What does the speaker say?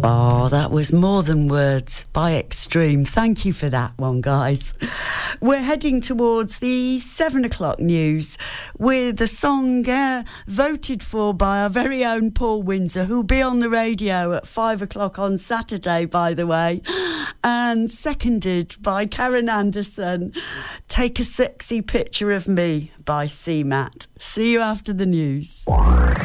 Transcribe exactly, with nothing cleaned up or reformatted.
Oh, that was More Than Words by Extreme. Thank you for that one, guys. We're heading towards the seven o'clock news with a song uh, voted for by our very own Paul Windsor, who'll be on the radio at five o'clock on Saturday, by the way, and seconded by Karen Anderson. Take a Sexy Picture of Me by C Matt. See you after the news.